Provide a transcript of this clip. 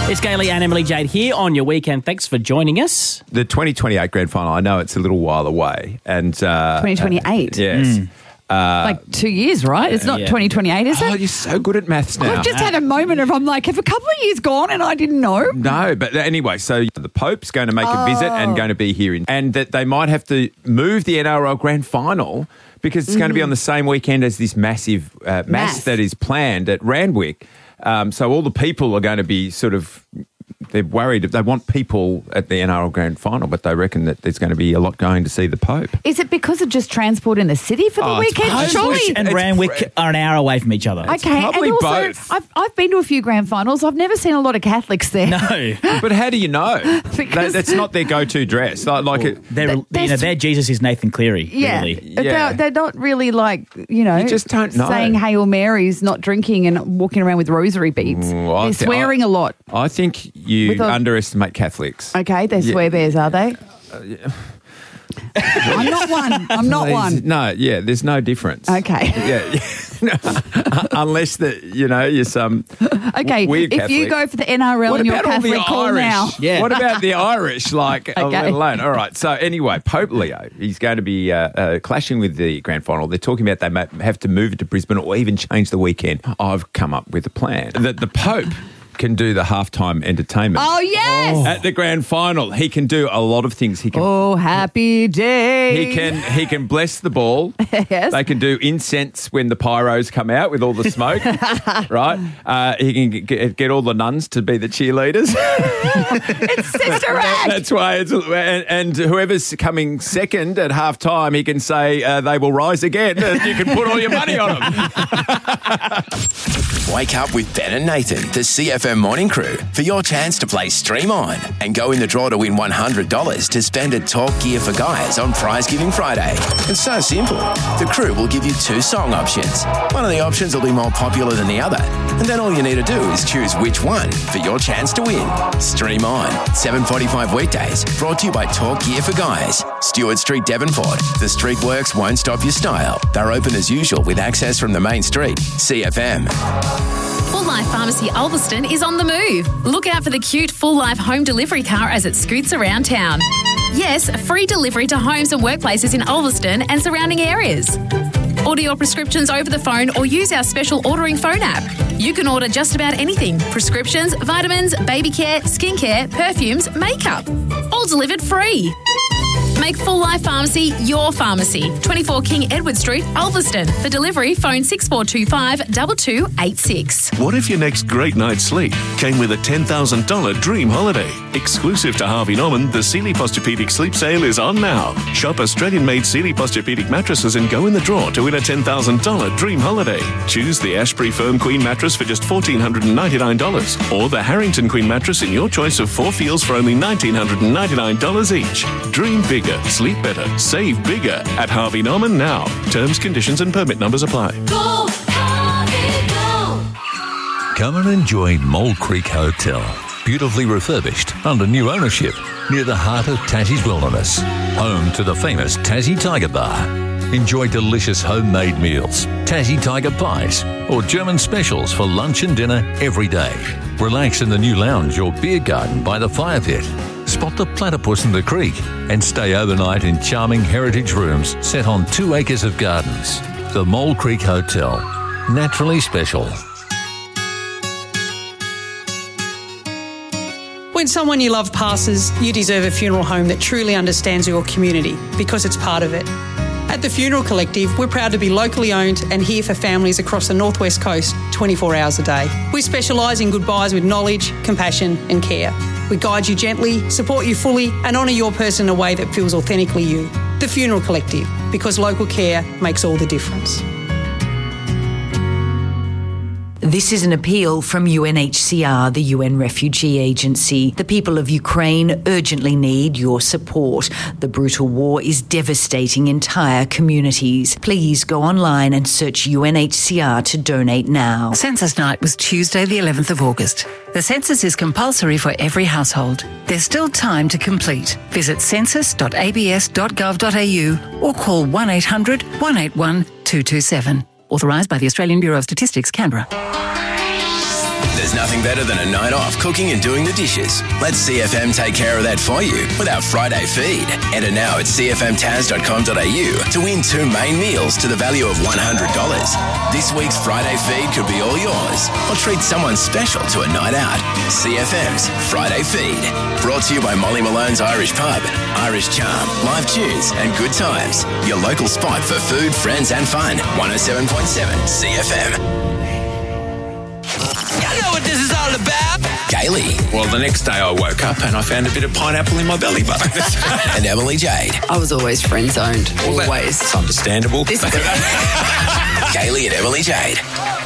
It's Gailey and Emily Jade here on your weekend. Thanks for joining us. The 2028 Grand Final, I know it's a little while away. And 2028? Yes. Like 2 years, right? It's not 2028, is it? Oh, you're so good at maths now. I've just had a moment of, I'm like, have a couple of years gone and I didn't know? No, but anyway, so the Pope's going to make a visit and going to be here. And that they might have to move the NRL Grand Final because it's going to be on the same weekend as this massive mass that is planned at Randwick. So all the people are going to be sort of, they're worried. They want people at the NRL Grand Final, but they reckon that there's going to be a lot going to see the Pope. Is it because of just transport in the city for the weekend? Homebush and Randwick are an hour away from each other. Okay, probably and also, both. I've been to a few Grand Finals. I've never seen a lot of Catholics there. No. But how do you know? Because- That's not their go-to dress. Their Jesus is Nathan Cleary. Yeah, Really. Yeah. They're not really like, You just don't know. saying Hail Marys, not drinking and walking around with rosary beads. They're swearing a lot. I think you underestimate Catholics. Okay, they're swear bears, are they? I'm not one. I'm not one. No, yeah, there's no difference. Okay. Yeah. Unless you're some Okay, weird if Catholic. you go for the NRL What and you're about all the Catholic, call Irish? now. Yeah. What about the Irish? Let Okay. alone. All right. So anyway, Pope Leo, he's going to be clashing with the grand final. They're talking about they may have to move it to Brisbane or even change the weekend. I've come up with a plan that the Pope can do the halftime entertainment. Oh, yes. At the grand final, he can do a lot of things. He can. Oh, happy day. He can bless the ball. Yes. They can do incense when the pyros come out with all the smoke, right? He can get all the nuns to be the cheerleaders. It's Sister Act. That's why and whoever's coming second at half time, he can say they will rise again. And you can put all your money on them. Wake up with Ben and Nathan, the CFM Morning Crew, for your chance to play Stream On and go in the draw to win $100 to spend at Talk Gear for Guys on Prize Giving Friday. It's so simple. The crew will give you 2 song options. One of the options will be more popular than the other, and then all you need to do is choose which one for your chance to win. Stream On, 7:45 weekdays, brought to you by Talk Gear for Guys. Stewart Street, Devonport. The street works won't stop your style. They're open as usual with access from the main street. CFM. Full Life Pharmacy Ulverston is on the move. Look out for the cute Full Life home delivery car as it scoots around town. Yes, free delivery to homes and workplaces in Ulverston and surrounding areas. Order your prescriptions over the phone or use our special ordering phone app. You can order just about anything. Prescriptions, vitamins, baby care, skincare, perfumes, makeup. All delivered free. Make Full Life Pharmacy your pharmacy. 24 King Edward Street, Ulverston. For delivery, phone 6425 2286. What if your next great night's sleep came with a $10,000 dream holiday? Exclusive to Harvey Norman, the Sealy Posturepedic Sleep Sale is on now. Shop Australian-made Sealy Posturepedic mattresses and go in the draw to win a $10,000 dream holiday. Choose the Ashbury Firm Queen mattress for just $1,499 or the Harrington Queen mattress in your choice of 4 feels for only $1,999 each. Dream bigger, sleep better, save bigger at Harvey Norman now. Terms, conditions and permit numbers apply. Go, Harvey, go! Come and enjoy Mole Creek Hotel. Beautifully refurbished under new ownership near the heart of Tassie's wilderness. Home to the famous Tassie Tiger Bar. Enjoy delicious homemade meals, Tassie Tiger pies, or German specials for lunch and dinner every day. Relax in the new lounge or beer garden by the fire pit. Spot the platypus in the creek and stay overnight in charming heritage rooms set on 2 acres of gardens. The Mole Creek Hotel. Naturally special. When someone you love passes, you deserve a funeral home that truly understands your community because it's part of it. At the Funeral Collective, we're proud to be locally owned and here for families across the Northwest Coast 24 hours a day. We specialise in goodbyes with knowledge, compassion and care. We guide you gently, support you fully and honour your person in a way that feels authentically you. The Funeral Collective, because local care makes all the difference. This is an appeal from UNHCR, the UN Refugee Agency. The people of Ukraine urgently need your support. The brutal war is devastating entire communities. Please go online and search UNHCR to donate now. Census night was Tuesday, the 11th of August. The census is compulsory for every household. There's still time to complete. Visit census.abs.gov.au or call 1800 181 227. Authorised by the Australian Bureau of Statistics, Canberra. The There's nothing better than a night off cooking and doing the dishes. Let CFM take care of that for you with our Friday feed. Enter now at cfmtaz.com.au to win 2 main meals to the value of $100. This week's Friday feed could be all yours, or treat someone special to a night out. CFM's Friday feed. Brought to you by Molly Malone's Irish Pub, Irish Charm, live tunes and good times. Your local spot for food, friends and fun. 107.7 CFM. You know what this is all about. Kaylee. Well, the next day I woke up and I found a bit of pineapple in my belly button. And Emily Jade. I was always friend zoned. Always. It's understandable. Kaylee and Emily Jade.